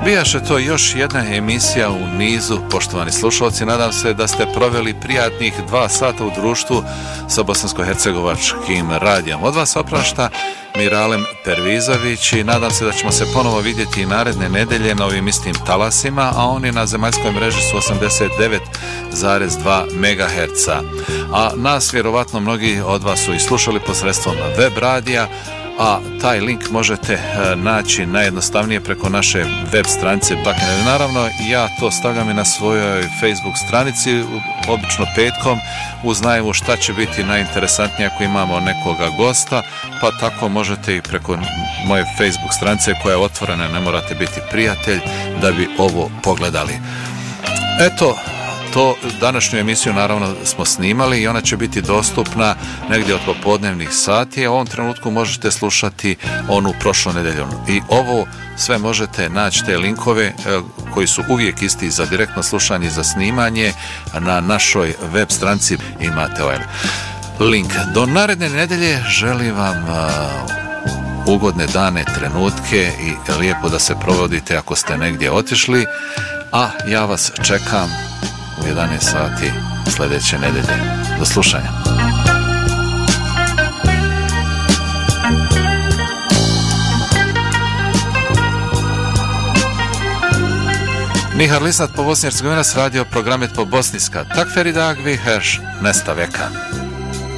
Bijaše to još jedna emisija u nizu, poštovani slušalci. Nadam se da ste proveli prijatnih 2 sata u društvu sa bosansko-hercegovačkim radijom. Od vas oprašta Miralem Pervizović i nadam se da ćemo se ponovo vidjeti i naredne nedelje na ovim istim talasima, a oni na zemaljskoj mreži su 89,2 MHz. A nas vjerovatno mnogi od vas su i slušali posredstvom web radija, a taj link možete naći najjednostavnije preko naše web stranice Bakine. Naravno, ja to stavljam i na svojoj Facebook stranici, obično petkom, uz najavu šta će biti najinteresantnije ako imamo nekoga gosta, pa tako možete i preko moje Facebook stranice koja je otvorena, ne morate biti prijatelj da bi ovo pogledali. Eto, to današnju emisiju naravno smo snimali i ona će biti dostupna negdje od popodnevnih sati, a u ovom trenutku možete slušati onu prošlu nedelju. I ovo sve možete naći, te linkove koji su uvijek isti za direktno slušanje i za snimanje, na našoj web stranici imate ovaj link. Do naredne nedelje želim vam ugodne dane, trenutke i lijepo da se provodite ako ste negdje otišli, a ja vas čekam u 11 sati sljedeće nedelje. Do slušanja. Ni har lyssnat på Bosnien-Hercegovina s radio programmet på bosniska. Tack för idag, vi hörs nästa vecka.